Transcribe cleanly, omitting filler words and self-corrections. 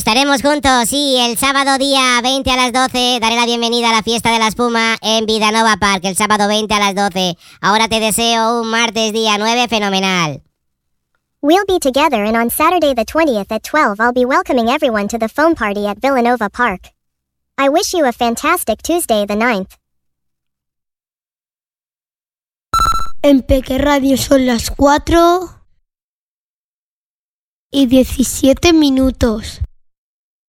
Estaremos juntos, sí, el sábado día 20 a las 12. Daré la bienvenida a la fiesta de la espuma en Vidanova Park, el sábado 20 a las 12. Ahora te deseo un martes día 9 fenomenal. We'll be together, and on Saturday the 20th at 12 I'll be welcoming everyone to the foam party at Villanova Park. I wish you a fantastic Tuesday the 9th. En Peque Radio son las 4:17.